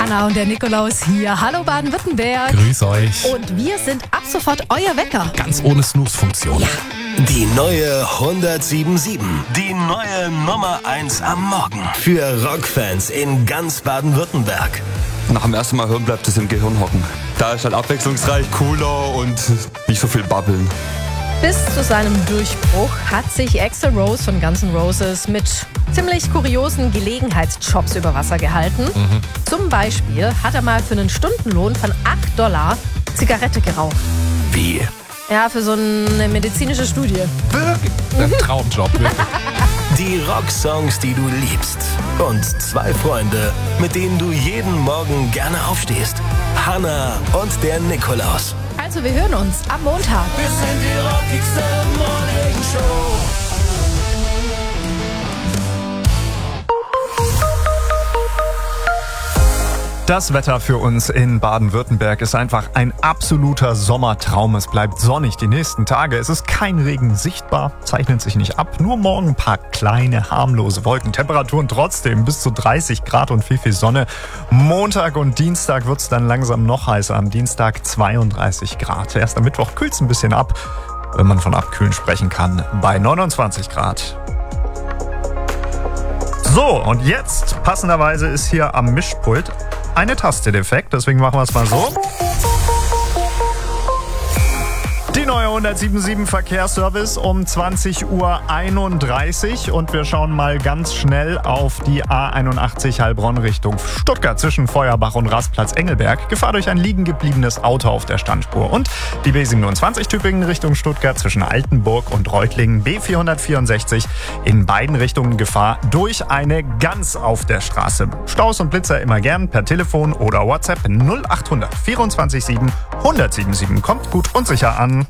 Hanna und der Nikolaus hier. Hallo Baden-Württemberg. Grüß euch. Und wir sind ab sofort euer Wecker. Ganz ohne Snooze-Funktion. Ja. Die neue 107.7. Die neue Nummer 1 am Morgen. Für Rockfans in ganz Baden-Württemberg. Nach dem ersten Mal hören bleibt es im Gehirn hocken. Da ist halt abwechslungsreich, cooler und nicht so viel babbeln. Bis zu seinem Durchbruch hat sich Axl Rose von Guns N' Roses mit ziemlich kuriosen Gelegenheitsjobs über Wasser gehalten. Zum Beispiel hat er mal für einen Stundenlohn von $8 Zigarette geraucht. Wie? Ja, für so eine medizinische Studie. Wirklich? Ein Traumjob, wirklich. Die Rocksongs, die du liebst. Und zwei Freunde, mit denen du jeden Morgen gerne aufstehst. Hanna und der Nikolaus. Also wir hören uns am Montag. Wir sind die rockigste Morning Show. Das Wetter für uns in Baden-Württemberg ist einfach ein absoluter Sommertraum. Es bleibt sonnig die nächsten Tage. Es ist kein Regen sichtbar, zeichnet sich nicht ab. Nur morgen ein paar kleine, harmlose Wolken. Temperaturen trotzdem bis zu 30 Grad und viel Sonne. Montag und Dienstag wird es dann langsam noch heißer. Am Dienstag 32 Grad. Erst am Mittwoch kühlt es ein bisschen ab, wenn man von abkühlen sprechen kann, bei 29 Grad. So, und jetzt, passenderweise, ist hier am Mischpult eine Taste defekt, deswegen machen wir es mal so. Die neue 107.7 Verkehrsservice um 20:31 Uhr und wir schauen mal ganz schnell auf die A81 Heilbronn Richtung Stuttgart zwischen Feuerbach und Rastplatz Engelberg. Gefahr durch ein liegen gebliebenes Auto auf der Standspur. Und die B27 Tübingen Richtung Stuttgart zwischen Altenburg und Reutlingen B464 in beiden Richtungen Gefahr durch eine Gans auf der Straße. Staus und Blitzer immer gern per Telefon oder WhatsApp 0800 24 7 1077. Kommt gut und sicher an.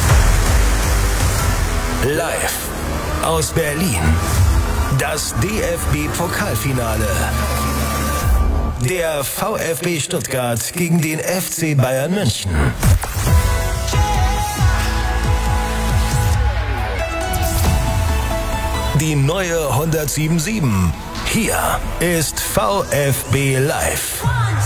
Live aus Berlin. Das DFB-Pokalfinale. Der VfB Stuttgart gegen den FC Bayern München. Die neue 107.7. Hier ist VfB Live.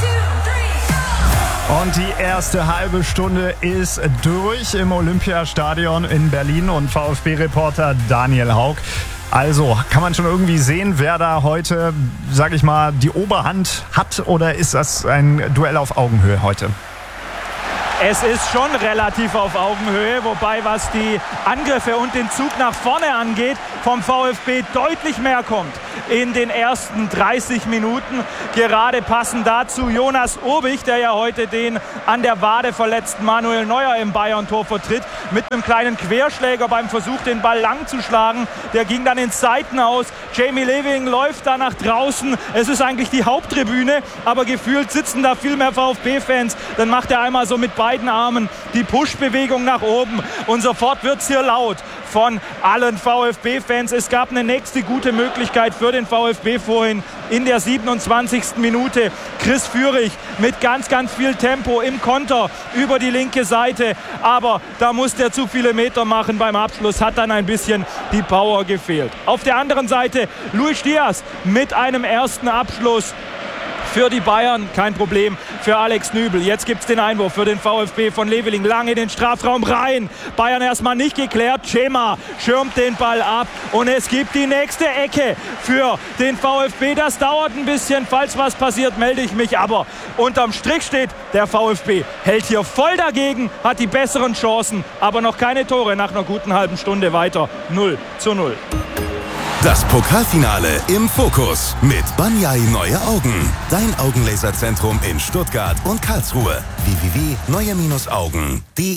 Und die erste halbe Stunde ist durch im Olympiastadion in Berlin und VfB-Reporter Daniel Haug. Also, kann man schon irgendwie sehen, wer da heute, sag ich mal, die Oberhand hat, oder ist das ein Duell auf Augenhöhe heute? Es ist schon relativ auf Augenhöhe, wobei was die Angriffe und den Zug nach vorne angeht, vom VfB deutlich mehr kommt in den ersten 30 Minuten. Gerade passen dazu Jonas Urbich, der ja heute den an der Wade verletzten Manuel Neuer im Bayern-Tor vertritt, mit einem kleinen Querschläger beim Versuch, den Ball lang zu schlagen. Der ging dann ins Seitenhaus. Jamie Leving läuft da nach draußen. Es ist eigentlich die Haupttribüne, aber gefühlt sitzen da viel mehr VfB-Fans. Dann macht er einmal so mit beiden Armen die Push-Bewegung nach oben und sofort wird es hier laut von allen VfB-Fans. Es gab eine nächste gute Möglichkeit für den VfB vorhin in der 27. Minute. Chris Führig mit ganz viel Tempo im Konter über die linke Seite, aber da musste er zu viele Meter machen beim Abschluss, hat dann ein bisschen die Power gefehlt. Auf der anderen Seite Luis Diaz mit einem ersten Abschluss für die Bayern, kein Problem für Alex Nübel. Jetzt gibt es den Einwurf für den VfB von Leveling. Lang in den Strafraum rein. Bayern erstmal nicht geklärt. Cema schirmt den Ball ab. Und es gibt die nächste Ecke für den VfB. Das dauert ein bisschen. Falls was passiert, melde ich mich. Aber unterm Strich steht, der VfB hält hier voll dagegen, hat die besseren Chancen. Aber noch keine Tore nach einer guten halben Stunde weiter. 0:0. Das Pokalfinale im Fokus mit Banyai Neue Augen. Dein Augenlaserzentrum in Stuttgart und Karlsruhe. www.neue-augen.de